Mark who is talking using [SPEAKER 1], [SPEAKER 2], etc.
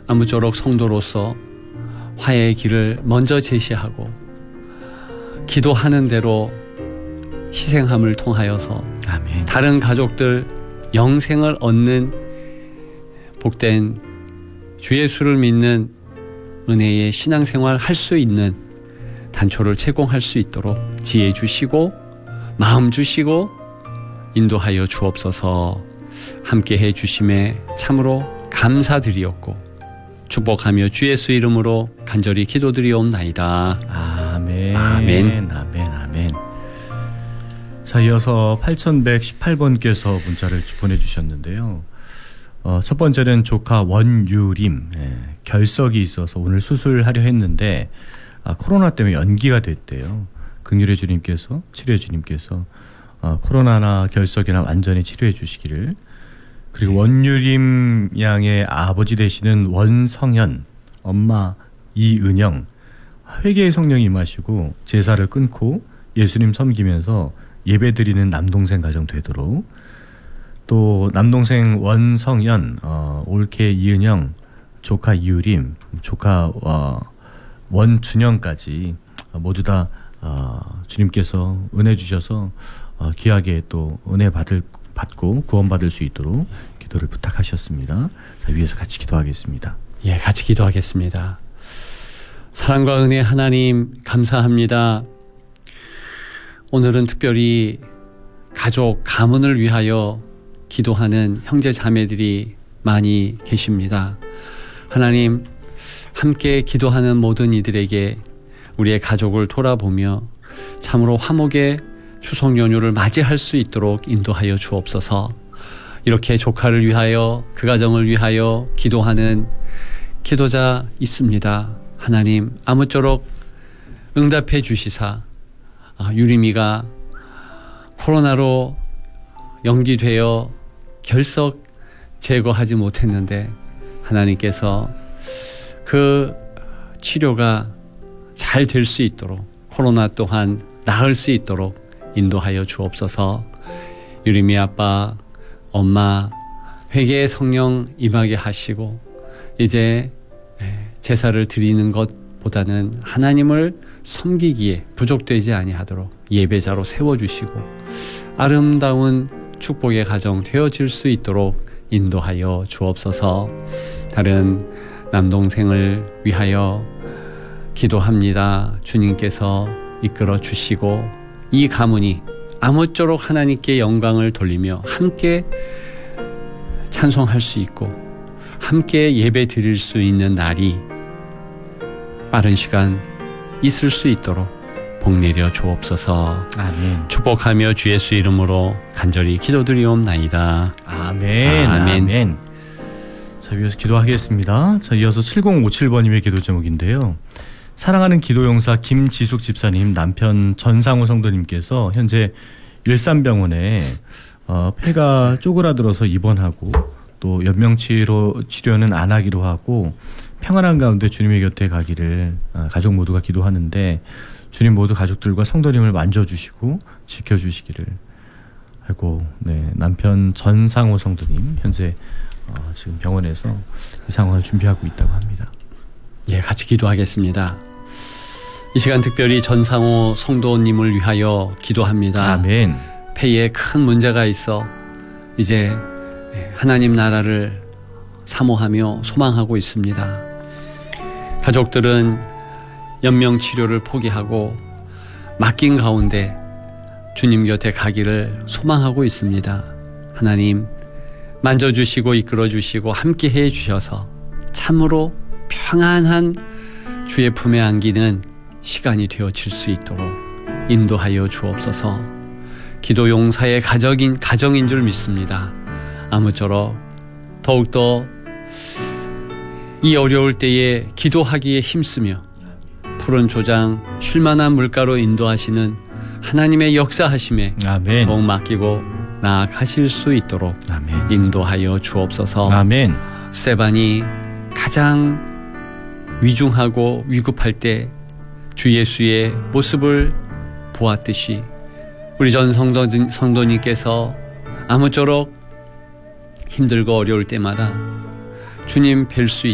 [SPEAKER 1] 아무쪼록 성도로서 화해의 길을 먼저 제시하고 기도하는 대로 희생함을 통하여서
[SPEAKER 2] 아멘.
[SPEAKER 1] 다른 가족들 영생을 얻는 복된 주 예수를 믿는 은혜의 신앙생활 할 수 있는 단초를 제공할 수 있도록 지혜 주시고 마음 주시고 인도하여 주옵소서. 함께해 주심에 참으로 감사드리옵고 축복하며 주 예수 이름으로 간절히 기도드리옵나이다.
[SPEAKER 2] 아멘.
[SPEAKER 1] 아멘.
[SPEAKER 2] 아멘. 아멘. 자, 이어서 8118번께서 문자를 보내주셨는데요. 첫 번째는 조카 원유림, 결석이 있어서 오늘 수술하려 했는데 코로나 때문에 연기가 됐대요. 긍휼의 주님께서, 치료의 주님께서 코로나나 결석이나 완전히 치료해 주시기를. 그리고 원유림 양의 아버지 되시는 원성현, 엄마 이은영, 회개의 성령이 임하시고 제사를 끊고 예수님 섬기면서 예배드리는 남동생 가정 되도록, 또 남동생 원성현, 올케 이은영, 조카 이유림, 조카 원준영까지 모두 다 주님께서 은혜 주셔서 귀하게 또 은혜 받고 구원받을 수 있도록 기도를 부탁하셨습니다. 자, 위에서 같이 기도하겠습니다.
[SPEAKER 1] 예, 같이 기도하겠습니다. 사랑과 은혜 하나님 감사합니다. 오늘은 특별히 가족 가문을 위하여 기도하는 형제 자매들이 많이 계십니다. 하나님, 함께 기도하는 모든 이들에게 우리의 가족을 돌아보며 참으로 화목의 추석 연휴를 맞이할 수 있도록 인도하여 주옵소서. 이렇게 조카를 위하여 그 가정을 위하여 기도하는 기도자 있습니다. 하나님, 아무쪼록 응답해 주시사 유림이가 코로나로 연기되어 결석 제거하지 못했는데 하나님께서 그 치료가 잘 될 수 있도록, 코로나 또한 나을 수 있도록 인도하여 주옵소서. 유림이 아빠, 엄마 회개의 성령 임하게 하시고 이제 제사를 드리는 것보다는 하나님을 섬기기에 부족되지 아니하도록 예배자로 세워주시고 아름다운 축복의 가정 되어질 수 있도록 인도하여 주옵소서. 다른 남동생을 위하여 기도합니다. 주님께서 이끌어 주시고 이 가문이 아무쪼록 하나님께 영광을 돌리며 함께 찬송할 수 있고 함께 예배 드릴 수 있는 날이 빠른 시간 있을 수 있도록 복 내려 주옵소서.
[SPEAKER 2] 아멘.
[SPEAKER 1] 축복하며 주 예수 이름으로 간절히 기도드리옵나이다.
[SPEAKER 2] 아멘. 아멘. 자, 위에서 기도하겠습니다. 자, 이어서 7057번님의 기도 제목인데요. 사랑하는 기도용사 김지숙 집사님, 남편 전상호 성도님께서 현재 일산병원에 폐가 쪼그라들어서 입원하고 또 연명치료는 안 하기로 하고 평안한 가운데 주님의 곁에 가기를 가족 모두가 기도하는데 주님 모두 가족들과 성도님을 만져주시고 지켜주시기를. 아이고, 네, 남편 전상호 성도님 현재 지금 병원에서 이 상황을 준비하고 있다고 합니다.
[SPEAKER 1] 예, 같이 기도하겠습니다. 이 시간 특별히 전상호 성도님을 위하여 기도합니다.
[SPEAKER 2] 아멘.
[SPEAKER 1] 폐에 큰 문제가 있어 이제 하나님 나라를 사모하며 소망하고 있습니다. 가족들은 연명치료를 포기하고 맡긴 가운데 주님 곁에 가기를 소망하고 있습니다. 하나님 만져주시고 이끌어주시고 함께해 주셔서 참으로 평안한 주의 품에 안기는 시간이 되어질 수 있도록 인도하여 주옵소서. 기도용사의 가정인 줄 믿습니다. 아무쪼록 더욱더 이 어려울 때에 기도하기에 힘쓰며 푸른 조장 쉴만한 물가로 인도하시는 하나님의 역사하심에
[SPEAKER 2] 아멘.
[SPEAKER 1] 더욱 맡기고 나아가실 수 있도록
[SPEAKER 2] 아멘.
[SPEAKER 1] 인도하여 주옵소서.
[SPEAKER 2] 아멘.
[SPEAKER 1] 스테반이 가장 위중하고 위급할 때 주 예수의 모습을 보았듯이 우리 전 성도님께서 아무쪼록 힘들고 어려울 때마다 주님 뵐 수